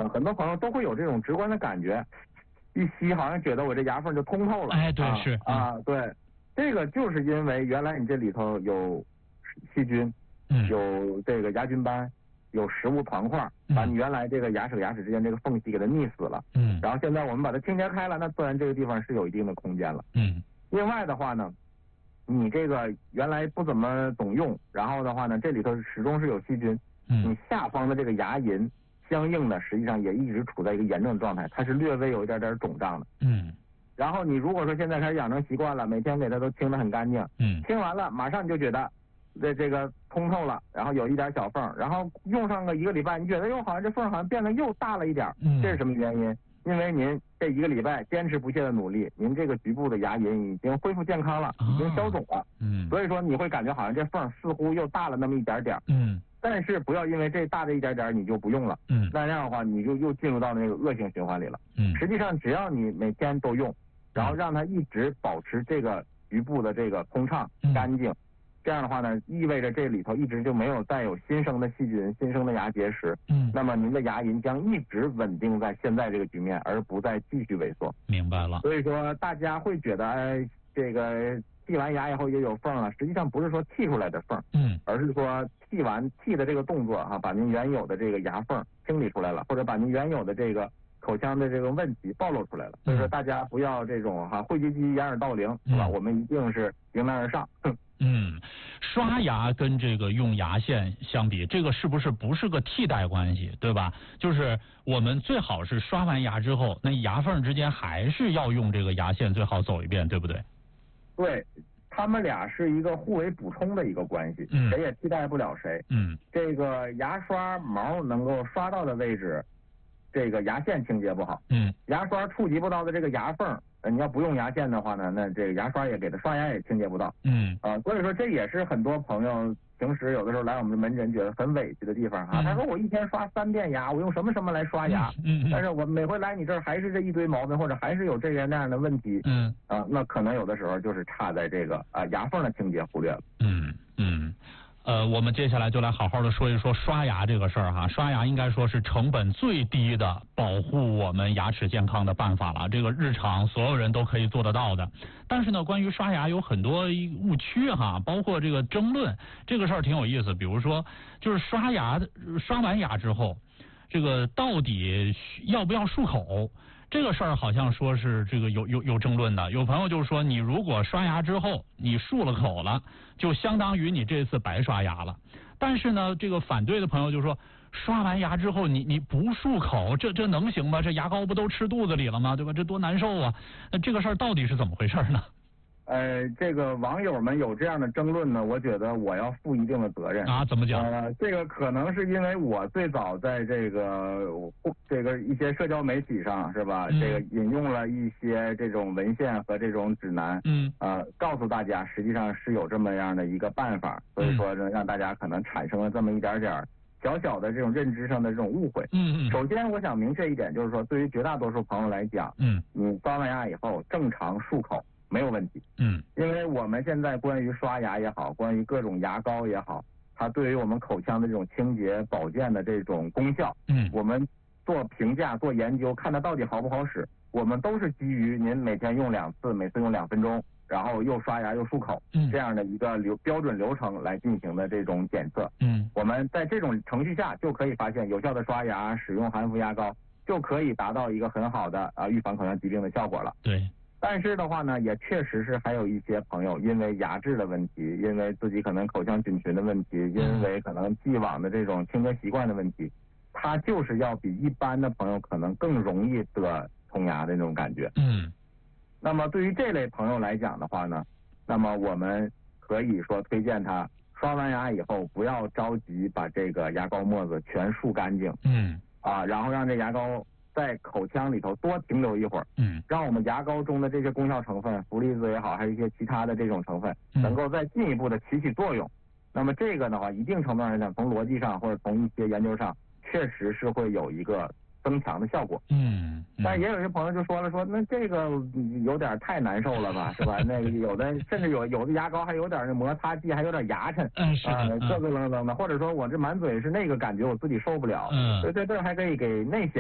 很多朋友都会有这种直观的感觉，一吸好像觉得我这牙缝就通透了。 哎，对，是对，这个就是因为原来你这里头有细菌，有这个牙菌斑，有食物团块，把你原来这个牙齿和牙齿之间这个缝隙给它腻死了。然后现在我们把它清洁开了，那自然这个地方是有一定的空间了。另外的话呢，你这个原来不怎么懂用，然后的话呢，这里头始终是有细菌，你下方的这个牙龈相应的实际上也一直处在一个炎症的状态，它是略微有一点点肿胀的。然后你如果说现在开始养成习惯了，每天给它都清得很干净，清完了马上你就觉得这个通透了，然后有一点小缝，然后用上个1个礼拜，你觉得又好像这缝好像变得又大了一点，这是什么原因？因为您这1个礼拜坚持不懈的努力，您这个局部的牙龈已经恢复健康了，已经消肿了。所以说你会感觉好像这缝似乎又大了那么一点点。但是不要因为这大的一点点你就不用了。那样的话你就又进入到那个恶性循环里了。实际上只要你每天都用，然后让它一直保持这个局部的这个通畅干净。这样的话呢，意味着这里头一直就没有再有新生的细菌、新生的牙结石。那么您的牙龈将一直稳定在现在这个局面，而不再继续萎缩。 明白了。 所以说大家会觉得，哎，这个剔完牙以后也有缝了，实际上不是说剔出来的缝，而是说剔的这个动作把您原有的这个牙缝清理出来了，或者把您原有的这个口腔的这个问题暴露出来了。所以说大家不要这种讳疾忌医掩耳盗铃，是吧？我们一定是迎难而上。 刷牙跟这个用牙线相比，这个是不是个替代关系，对吧？就是我们最好是刷完牙之后，那牙缝之间还是要用这个牙线，最好走一遍，对不对？ 对，他们俩是一个互为补充的一个关系，谁也替代不了谁。这个牙刷毛能够刷到的位置，这个牙线清洁不好。牙刷触及不到的这个牙缝，你要不用牙线的话呢，那这个牙刷也给它刷牙也清洁不到。所以说这也是很多朋友平时有的时候来我们门诊觉得很委屈的地方他说我一天刷3遍牙，我用什么来刷牙？但是我每回来你这儿还是这一堆毛病，或者还是有这样那样的问题。那可能有的时候就是差在这个牙缝的清洁忽略了。 我们接下来就来好好的说一说刷牙这个事儿刷牙应该说是成本最低的保护我们牙齿健康的办法了，这个日常所有人都可以做得到的。但是呢，关于刷牙有很多误区包括这个争论，这个事儿挺有意思。比如说，就是刷完牙之后，这个到底要不要漱口？这个事儿好像说是这个有争论的，有朋友就说你如果刷牙之后你漱了口了，就相当于你这次白刷牙了。但是呢，这个反对的朋友就说，刷完牙之后你不漱口，这能行吗？这牙膏不都吃肚子里了吗？对吧？这多难受啊！那这个事儿到底是怎么回事呢？ 这个网友们有这样的争论呢，我觉得我要负一定的责任怎么讲？ 这个可能是因为我最早在这个一些社交媒体上是吧？这个引用了一些这种文献和这种指南，告诉大家实际上是有这么样的一个办法，所以说让大家可能产生了这么一点点小小的这种认知上的这种误会。首先我想明确一点，就是说对于绝大多数朋友来讲，你刷完牙以后正常漱口没有问题。因为我们现在关于刷牙也好，关于各种牙膏也好，它对于我们口腔的这种清洁保健的这种功效，我们做评价做研究，看它到底好不好使，我们都是基于您每天用2次，每次用2分钟，然后又刷牙又漱口，这样的一个标准流程来进行的这种检测。我们在这种程序下就可以发现，有效的刷牙使用含氟牙膏就可以达到一个很好的预防口腔疾病的效果了。 对。 但是的话呢，也确实是还有一些朋友因为牙质的问题，因为自己可能口腔菌群的问题，因为可能既往的这种清洁习惯的问题，他就是要比一般的朋友可能更容易得虫牙的那种感觉。那么对于这类朋友来讲的话呢，那么我们可以说推荐他刷完牙以后不要着急把这个牙膏沫子全漱干净。然后让这牙膏在口腔里头多停留一会儿，让我们牙膏中的这些功效成分，氟离子也好，还有一些其他的这种成分，能够再进一步的起作用。那么这个的话，一定程度上来讲，从逻辑上或者从一些研究上，确实是会有一个增强的效果。但也有些朋友就说了，说那这个有点太难受了吧，是吧？那个有的甚至有的牙膏还有点摩擦剂，还有点牙碜，这个冷的，或者说我这满嘴是那个感觉，我自己受不了。所以在这还可以给那些